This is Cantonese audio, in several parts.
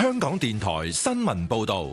香港電台新聞報道。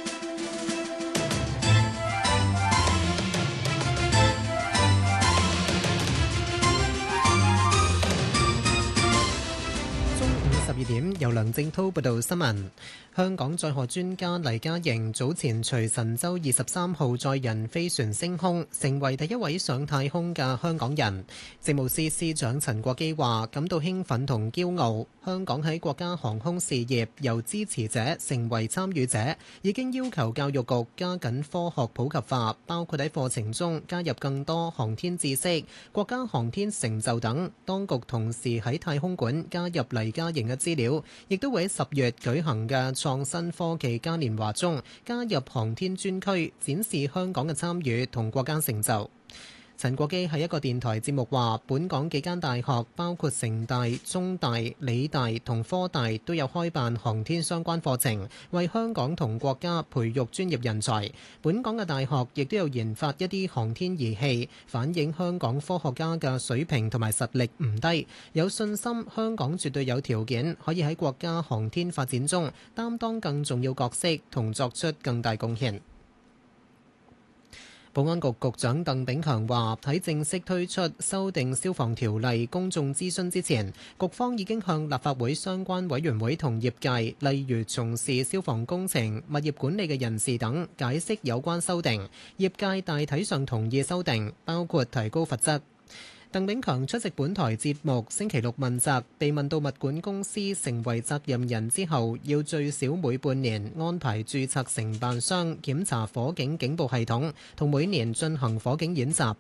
12點，由梁正濤報道新聞。香港載荷專家黎嘉瑩早前隨神舟23號載人飛船升空，成為第一位上太空嘅香港人。政務司司長陳國基話感到興奮同驕傲，香港喺國家航空事業由支持者成為參與者，已經要求教育局加緊科學普及化，包括喺課程中加入更多航天知識、國家航天成就等。當局同時喺太空館加入黎嘉瑩嘅資料，亦都會喺10月舉行嘅創新科技嘉年華中加入航天專區，展示香港嘅參與同國家成就。陳國基喺一個電台節目話，本港幾間大學包括城大、中大、理大同科大都有開辦航天相關課程，為香港同國家培育專業人才。本港嘅大學亦都有研發一啲航天儀器，反映香港科學家嘅水平同埋實力唔低，有信心香港絕對有條件可以喺國家航天發展中擔當更重要角色同作出更大貢獻。保安局局長鄧炳強話：喺正式推出修訂消防條例公眾諮詢之前，局方已經向立法會相關委員會同業界，例如從事消防工程、物業管理嘅人士等，解釋有關修訂。業界大體上同意修訂，包括提高罰則。鄧炳強出席本台節目星期六問責，被問到物管公司成為責任人之後，要最少每半年安排註冊承辦商檢查火警警報系統，同每年進行火警演習，